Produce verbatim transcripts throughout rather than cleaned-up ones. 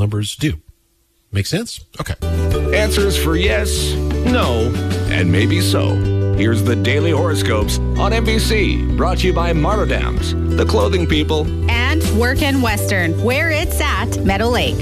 numbers do. Make sense? Okay. Answers for yes, no, and maybe so. Here's the Daily Horoscopes on N B C, brought to you by Martadams, the clothing people. And Work in Western, where it's at Meadow Lake.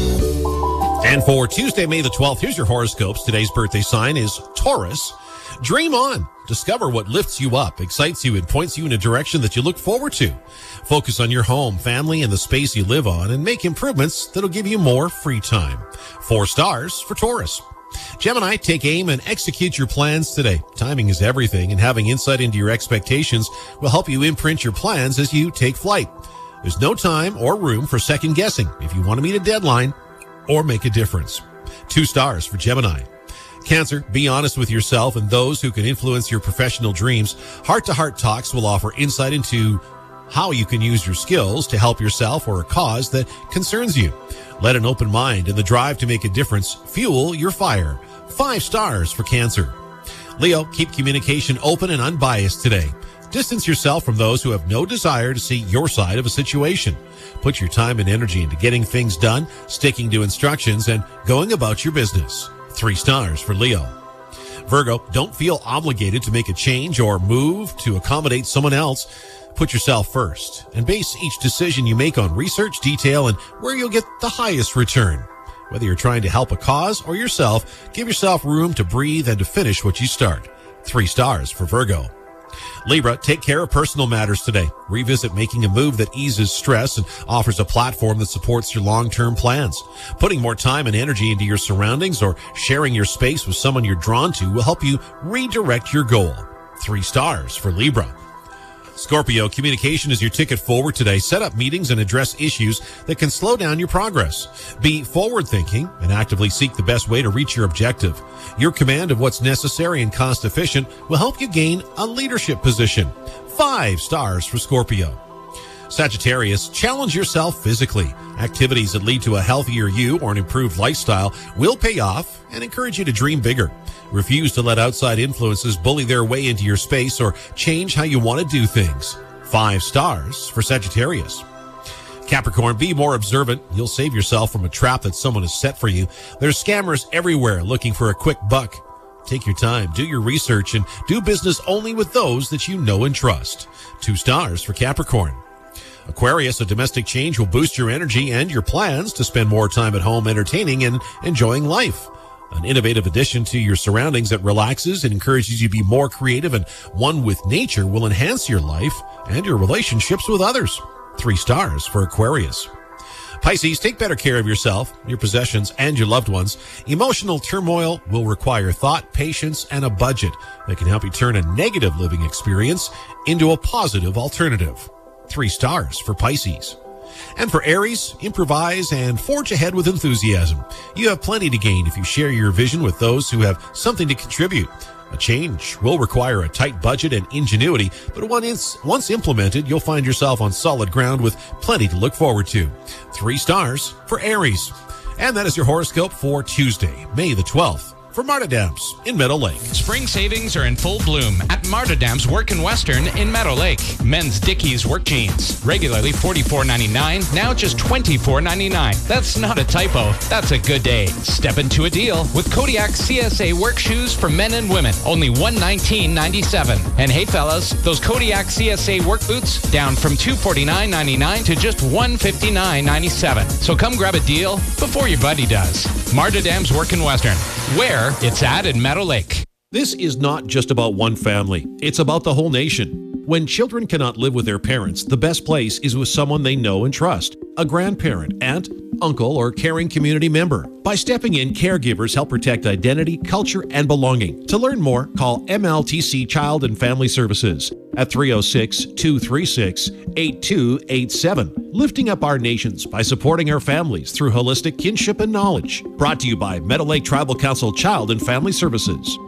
And for Tuesday, May the twelfth, here's your horoscopes. Today's birthday sign is Taurus. Dream on. Discover what lifts you up, excites you, and points you in a direction that you look forward to. Focus on your home, family, and the space you live on, and make improvements that'll give you more free time. Four stars for Taurus. Gemini, take aim and execute your plans today. Timing is everything, and having insight into your expectations will help you imprint your plans as you take flight. There's no time or room for second guessing if you want to meet a deadline or make a difference. Two stars for Gemini. Cancer, be honest with yourself and those who can influence your professional dreams. Heart-to-heart talks will offer insight into how you can use your skills to help yourself or a cause that concerns you. Let an open mind and the drive to make a difference fuel your fire. Five stars for Cancer. Leo, keep communication open and unbiased today. Distance yourself from those who have no desire to see your side of a situation. Put your time and energy into getting things done, sticking to instructions, and going about your business. Three stars for Leo. Virgo, don't feel obligated to make a change or move to accommodate someone else. Put yourself first and base each decision you make on research, detail, and where you'll get the highest return. Whether you're trying to help a cause or yourself, give yourself room to breathe and to finish what you start. Three stars for Virgo. Libra, take care of personal matters today. Revisit making a move that eases stress and offers a platform that supports your long-term plans. Putting more time and energy into your surroundings or sharing your space with someone you're drawn to will help you redirect your goal. Three stars for Libra. Scorpio, communication is your ticket forward today. Set up meetings and address issues that can slow down your progress. Be forward-thinking and actively seek the best way to reach your objective. Your command of what's necessary and cost-efficient will help you gain a leadership position. Five stars for Scorpio. Sagittarius, challenge yourself physically. Activities that lead to a healthier you or an improved lifestyle will pay off and encourage you to dream bigger. Refuse to let outside influences bully their way into your space or change how you want to do things. Five stars for Sagittarius. Capricorn, be more observant. You'll save yourself from a trap that someone has set for you. There's scammers everywhere looking for a quick buck. Take your time, do your research, and do business only with those that you know and trust. Two stars for Capricorn. Aquarius, a domestic change will boost your energy and your plans to spend more time at home entertaining and enjoying life. An innovative addition to your surroundings that relaxes and encourages you to be more creative and one with nature will enhance your life and your relationships with others. Three stars for Aquarius. Pisces, take better care of yourself, your possessions, and your loved ones. Emotional turmoil will require thought, patience, and a budget that can help you turn a negative living experience into a positive alternative. Three stars for Pisces. And for Aries, improvise and forge ahead with enthusiasm. You have plenty to gain if you share your vision with those who have something to contribute. A change will require a tight budget and ingenuity, but once implemented, you'll find yourself on solid ground with plenty to look forward to. Three stars for Aries. And that is your horoscope for Tuesday, May the twelfth. For Martadams in Meadow Lake. Spring savings are in full bloom at Martadams Work in Western in Meadow Lake. Men's Dickies work jeans, regularly forty-four ninety-nine, now just twenty-four ninety-nine. That's not a typo. That's a good day. Step into a deal with Kodiak C S A work shoes for men and women, only one nineteen ninety-seven. And hey fellas, those Kodiak C S A work boots down from two forty-nine ninety-nine to just one fifty-nine ninety-seven. So come grab a deal before your buddy does. Martadams Work in Western, where it's at in Meadow Lake. This is not just about one family. It's about the whole nation. When children cannot live with their parents, the best place is with someone they know and trust. A grandparent, aunt, uncle, or caring community member. By stepping in, caregivers help protect identity, culture, and belonging. To learn more, call M L T C Child and Family Services at three oh six, two three six, eight two eight seven. Lifting up our nations by supporting our families through holistic kinship and knowledge. Brought to you by Meadow Lake Tribal Council Child and Family Services.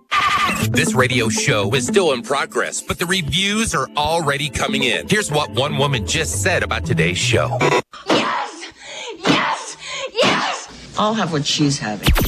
This radio show is still in progress, but the reviews are already coming in. Here's what one woman just said about today's show. Yes! Yes! Yes! I'll have what she's having.